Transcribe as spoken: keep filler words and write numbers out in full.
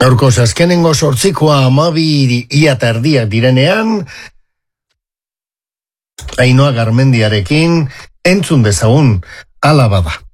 Gaurko azkenengo sortzikoa amabi ia terdiak direnean, Ainhoa Garmendiarekin entzun dezagun Hala Bada.